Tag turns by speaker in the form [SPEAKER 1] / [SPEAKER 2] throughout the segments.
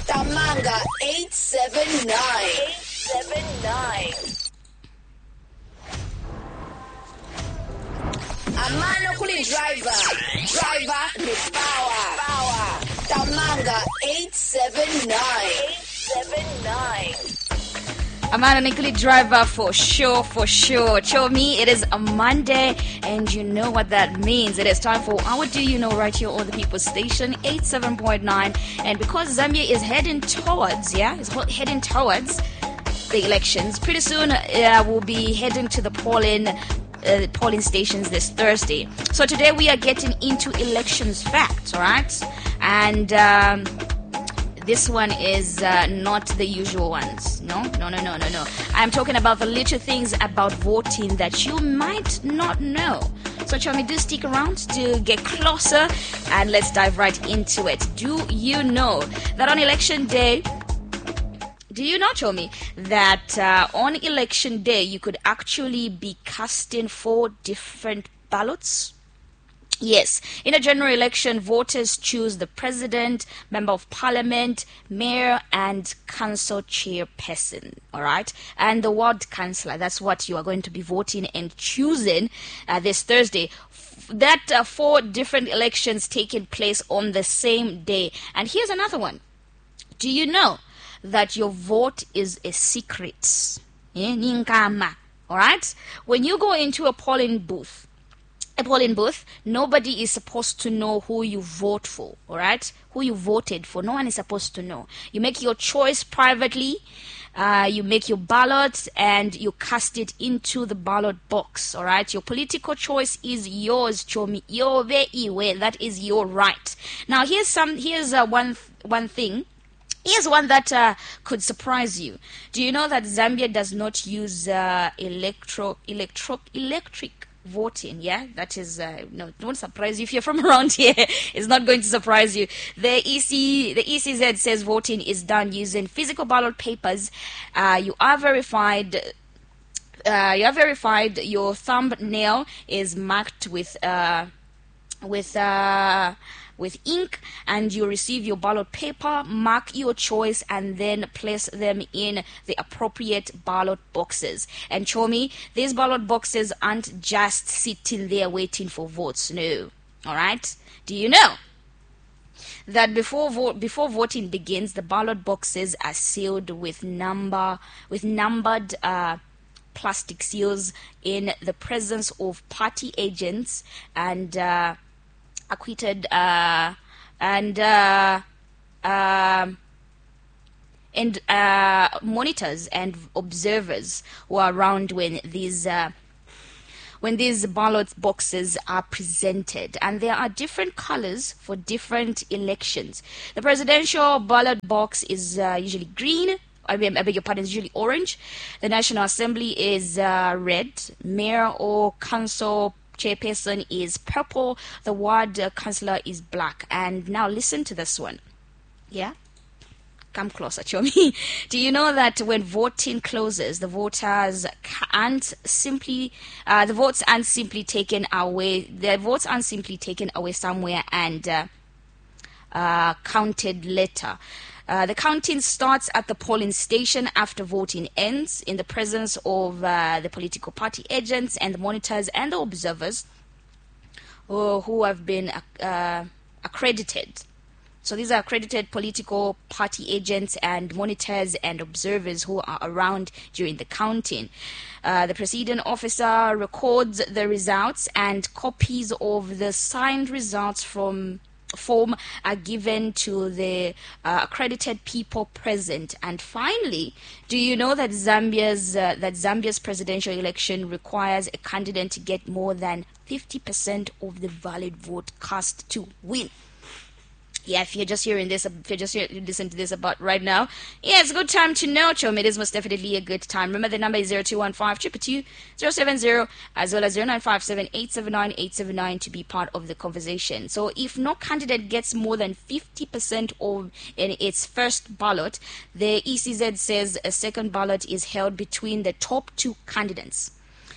[SPEAKER 1] Tamanga 879. Amano kuli driver ni power. Tamanga 879.
[SPEAKER 2] Amanda Nikoli driver for sure. Show me it is a Monday, and you know what that means. It is time for our Do You Know right here on the People's Station 87.9. And because Zambia is heading towards the elections, pretty soon we'll be heading to the polling stations this Thursday. So today we are getting into elections facts, all right? And this one is not the usual ones. No. I'm talking about the little things about voting that you might not know. So Chomi, do stick around to get closer and let's dive right into it. Do you know that on election day, Chomi, that on election day you could actually be casting 4 different ballots? Yes, in a general election, voters choose the president, member of parliament, mayor, and council chairperson. All right, and the ward councillor. That's what you are going to be voting and choosing this Thursday. That 4 different elections taking place on the same day. And here's another one. Do you know that your vote is a secret? All right, when you go into a polling booth, nobody is supposed to know who you vote for, all right? Who you voted for, no one is supposed to know. You make your choice privately, you make your ballot, and you cast it into the ballot box, all right? Your political choice is yours, Chomi. That is your right. Now, here's one thing. Here's one that could surprise you. Do you know that Zambia does not use electric voting? Yeah, that is no, don't surprise you if you're from around here. It's not going to surprise you. The ECZ says voting is done using physical ballot papers. You are verified. Your thumbnail is marked with ink, and you receive your ballot paper, mark your choice, and then place them in the appropriate ballot boxes. And Chomi, these ballot boxes aren't just sitting there waiting for votes. No. All right? Do you know that before voting begins, the ballot boxes are sealed with numbered plastic seals in the presence of party agents and acquitted monitors and observers who are around when these ballot boxes are presented. And there are different colors for different elections. The presidential ballot box is usually green. I beg your pardon, is usually orange. The National Assembly is red. Mayor or council chairperson is purple. The ward councillor is black. And now listen to this one. Yeah? Come closer, Chomi. Do you know that when voting closes, the votes aren't simply taken away. The votes aren't simply taken away somewhere and counted later. The counting starts at the polling station after voting ends in the presence of the political party agents and the monitors and the observers who have been accredited. So these are accredited political party agents and monitors and observers who are around during the counting. The presiding officer records the results, and copies of the signed results form are given to the accredited people present. And finally, do you know that Zambia's presidential election requires a candidate to get more than 50% of the valid vote cast to win? Yeah, if you're just listening to this about right now, yeah, it's a good time to know, Chom. It is most definitely a good time. Remember, the number is 0215-222-070, as well as 0957-879-879 to be part of the conversation. So if no candidate gets more than 50% in its first ballot, the ECZ says a second ballot is held between the top 2 candidates.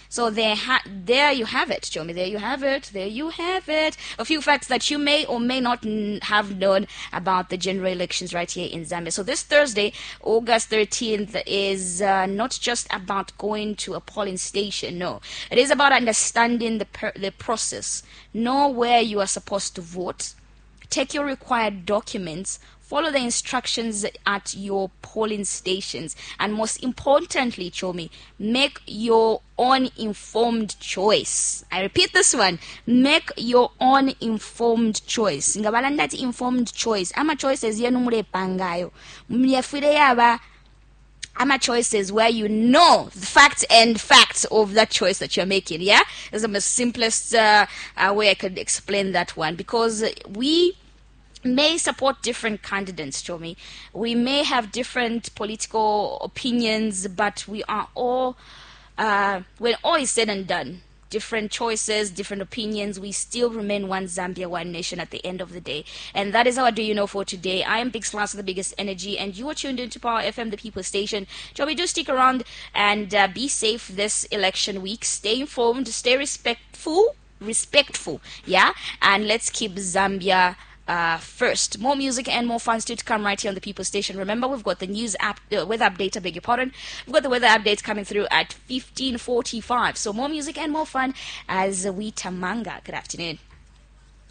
[SPEAKER 2] So there you have it, Chomi. There you have it. There you have it. A few facts that you may or may not have known about the general elections right here in Zambia. So this Thursday, August 13th, is not just about going to a polling station. No, it is about understanding the process. Know where you are supposed to vote. Take your required documents. Follow the instructions at your polling stations. And most importantly, Chomi, make your own informed choice. I repeat this one. Make your own informed choice. Ngabala ndati informed choice. Ama choices yenu mulepangayo. Mliyafire yaba ama choices where you know the facts of that choice that you're making. Yeah? That's the most simplest way I could explain that one. Because we may support different candidates, Chomi. We may have different political opinions, but we are all, when all is said and done, different choices, different opinions, we still remain one Zambia, one nation at the end of the day. And that is our Do You Know for today. I am Big Slash, the biggest energy, and you are tuned into Power FM, the People Station. Chomi, do stick around and be safe this election week. Stay informed, stay respectful, yeah? And let's keep Zambia first. More music and more fun still to come right here on the People Station. Remember, we've got the news app, weather update, I beg your pardon. We've got the weather updates coming through at 15:45. So more music and more fun as we tamanga. Good afternoon.